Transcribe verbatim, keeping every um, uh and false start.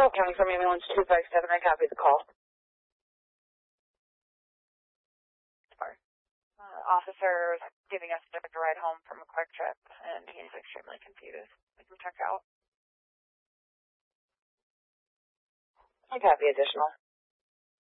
Polk County from ambulance two five seven, I copy the call. Sorry. Uh, officer is giving us a ride home from a quick trip, and he's extremely confused. We can check out. I copy additional.